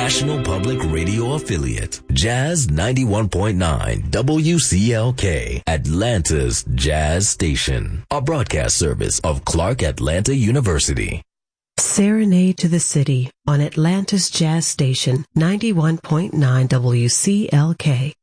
National Public Radio affiliate, Jazz 91.9 WCLK, Atlanta's Jazz Station, a broadcast service of Clark Atlanta University. Serenade to the City on Atlanta's Jazz Station 91.9 WCLK.